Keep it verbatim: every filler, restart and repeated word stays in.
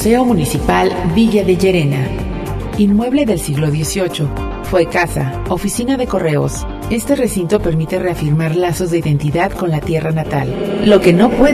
Museo Municipal Villa de Llerena. Inmueble del siglo dieciocho. Fue casa, oficina de correos. Este recinto permite reafirmar lazos de identidad con la tierra natal. Lo que no puede